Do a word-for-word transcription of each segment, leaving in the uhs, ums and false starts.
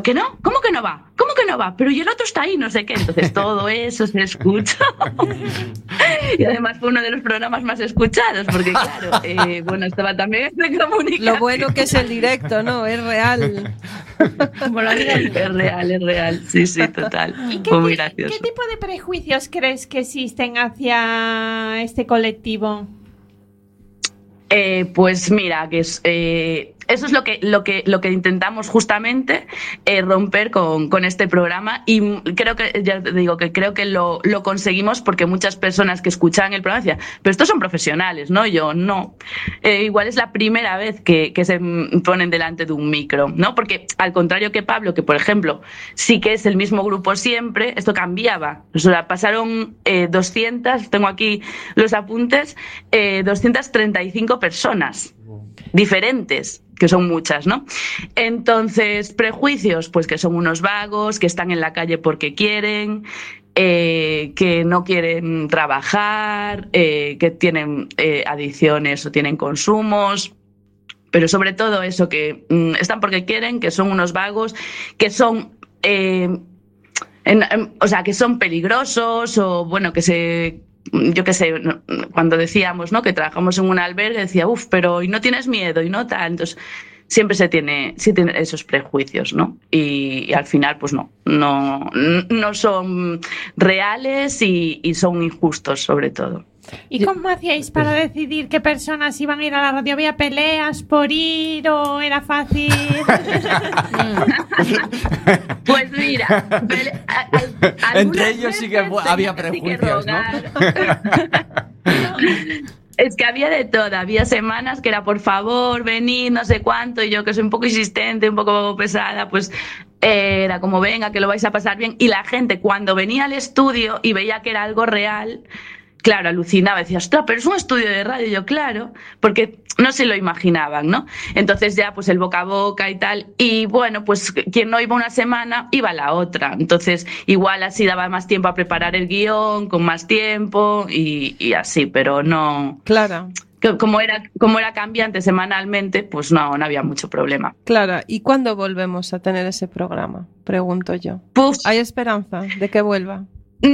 ¿que no? ¿Cómo que no va? ¿Cómo que no va? Pero y el otro está ahí, no sé qué. Entonces todo eso se escucha. Y además fue uno de los programas más escuchados, porque claro, eh, bueno, estaba también de comunicación. Lo bueno que es el directo, ¿no? Es real. Como la vida es real, es real. Sí, sí, total. ¿Y qué, fue muy ti- gracioso. qué tipo de prejuicios crees que existen hacia este colectivo? Eh, pues mira, que es, eh, eso es lo que, lo que, lo que intentamos justamente eh, romper con, con este programa, y creo que, ya te digo, que creo que lo, lo conseguimos porque muchas personas que escuchaban el programa decían, pero estos son profesionales, ¿no? Yo, no. Eh, igual es la primera vez que, que se ponen delante de un micro, ¿no? Porque al contrario que Pablo, que por ejemplo, sí que es el mismo grupo siempre, esto cambiaba. O sea, pasaron eh, doscientas, tengo aquí los apuntes, eh, doscientas treinta y cinco personas diferentes, que son muchas, ¿no? Entonces, prejuicios, pues que son unos vagos, que están en la calle porque quieren, eh, que no quieren trabajar, eh, que tienen eh, adicciones o tienen consumos, pero sobre todo eso, que mm, están porque quieren, que son unos vagos, que son... Eh, en, en, o sea, que son peligrosos, o bueno, que se... yo qué sé, cuando decíamos, ¿no?, que trabajamos en un albergue, decía, uff, pero ¿y no tienes miedo? Y no tal. Entonces, siempre se tiene, se tiene esos prejuicios, ¿no? Y, y al final, pues no, no, no son reales y, y son injustos, sobre todo. ¿Y cómo hacíais para decidir qué personas iban a ir a la radio? ¿Había peleas por ir o era fácil? Pues mira, pele- a- a- entre ellos sí que había prejuicios, ¿no? Es que había de todo, había semanas que era por favor, venid, no sé cuánto, y yo que soy un poco insistente, un poco pesada, pues eh, era como venga, que lo vais a pasar bien. Y la gente cuando venía al estudio y veía que era algo real, claro, alucinaba, decía, ostras, pero es un estudio de radio. Y yo, claro, porque no se lo imaginaban, ¿no? Entonces ya, pues el boca a boca y tal, y bueno, pues quien no iba una semana, iba la otra. Entonces, igual así daba más tiempo a preparar el guión, con más tiempo, y, y así, pero no... Clara. Como era, como era cambiante semanalmente, pues no, no había mucho problema. Clara, ¿y cuándo volvemos a tener ese programa? Pregunto yo. Puf. ¿Hay esperanza de que vuelva?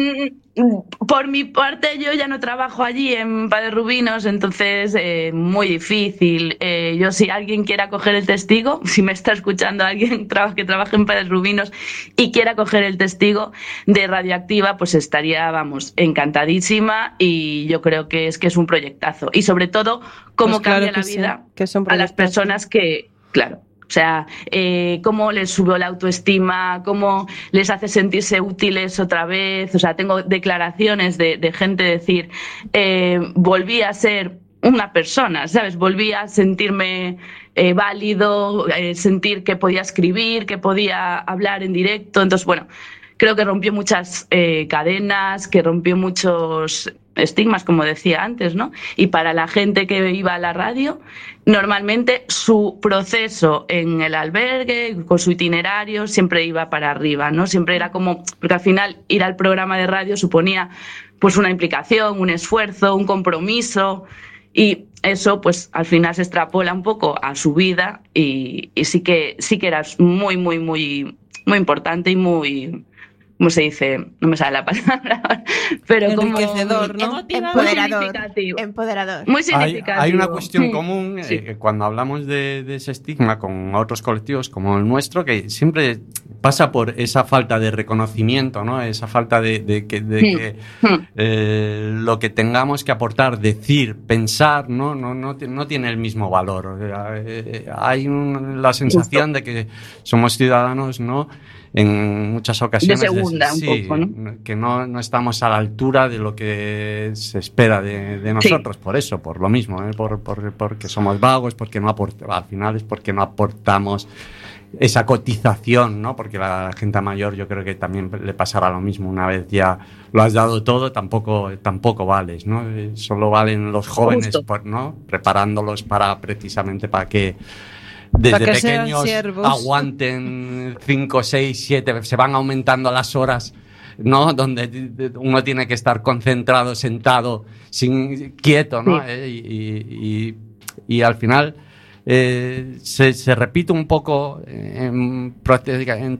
Por mi parte, yo ya no trabajo allí en Padre Rubinos, entonces eh, muy difícil. Eh, yo, si alguien quiera coger el testigo, si me está escuchando alguien que trabaje en Padre Rubinos y quiera coger el testigo de Radioactiva, pues estaría, vamos, encantadísima, y yo creo que es que es un proyectazo. Y sobre todo, cómo pues claro cambia la sí, vida que es un a las personas que, claro... O sea, eh, cómo les subió la autoestima, cómo les hace sentirse útiles otra vez. O sea, tengo declaraciones de, de gente decir, eh, volví a ser una persona, ¿sabes? Volví a sentirme eh, válido, eh, sentir que podía escribir, que podía hablar en directo. Entonces, bueno, creo que rompió muchas eh, cadenas, que rompió muchos estigmas, como decía antes, ¿no? Y para la gente que iba a la radio, normalmente su proceso en el albergue, con su itinerario, siempre iba para arriba, ¿no? Siempre era como, porque al final ir al programa de radio suponía pues una implicación, un esfuerzo, un compromiso, y eso pues al final se extrapola un poco a su vida, y, y sí que sí que era muy, muy, muy, muy importante y muy... ¿Cómo se dice? No me sale la palabra. Pero enriquecedor, como... ¿no? Empoderador. Empoderador. Muy significativo. Hay, hay una cuestión sí. común sí. eh, cuando hablamos de, de ese estigma con otros colectivos como el nuestro, que siempre pasa por esa falta de reconocimiento, ¿no? Esa falta de, de, de, de sí. que eh, lo que tengamos que aportar, decir, pensar, no, no, no, no tiene el mismo valor. O sea, eh, hay un, la sensación de que somos ciudadanos, ¿no?, en muchas ocasiones de segunda, de, sí, un poco, ¿no? Que no, no estamos a la altura de lo que se espera de, de nosotros, sí. Por eso, por lo mismo, ¿eh? por, por, porque somos vagos, porque no aportamos, al final es porque no aportamos esa cotización, ¿no? Porque la, la gente mayor yo creo que también le pasará lo mismo, una vez ya lo has dado todo, tampoco, tampoco vales, ¿no? Solo valen los jóvenes, por, ¿no? Preparándolos para, precisamente para que desde que pequeños aguanten cinco, seis, siete, se van aumentando las horas, ¿no? Donde uno tiene que estar concentrado, sentado, sin, quieto, ¿no? Sí. Eh, y, y, y al final eh, se, se repite un poco en, en